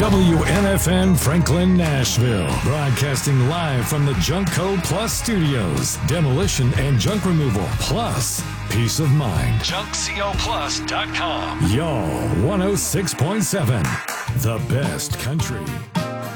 WNFN Franklin, Nashville. Broadcasting live from the Junk Co. Plus Studios. Demolition and junk removal, plus peace of mind. JunkCoPlus.com. Y'all 106.7. The best country.